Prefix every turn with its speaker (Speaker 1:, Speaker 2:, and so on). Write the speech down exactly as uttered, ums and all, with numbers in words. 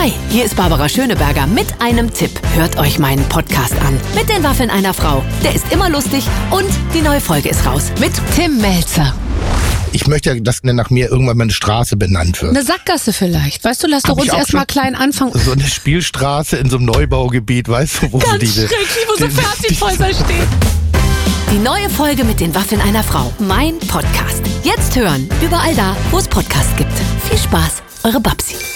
Speaker 1: Hi, hier ist Barbara Schöneberger mit einem Tipp. Hört euch meinen Podcast an. Mit den Waffeln einer Frau. Der ist immer lustig und die neue Folge ist raus. Mit Tim Melzer.
Speaker 2: Ich möchte, dass nach mir irgendwann mal eine Straße benannt wird.
Speaker 3: Eine Sackgasse vielleicht. Weißt du, lass doch
Speaker 2: Hab
Speaker 3: uns
Speaker 2: ich auch
Speaker 3: erstmal
Speaker 2: schon-
Speaker 3: klein anfangen.
Speaker 2: So eine Spielstraße in so einem Neubaugebiet, weißt du, wo
Speaker 3: Ganz
Speaker 2: diese...
Speaker 3: schrecklich, wo so
Speaker 2: diese-
Speaker 3: Fertighäuser stehen.
Speaker 1: Die neue Folge mit den Waffeln einer Frau. Mein Podcast. Jetzt hören. Überall da, wo es Podcasts gibt. Viel Spaß. Eure Babsi.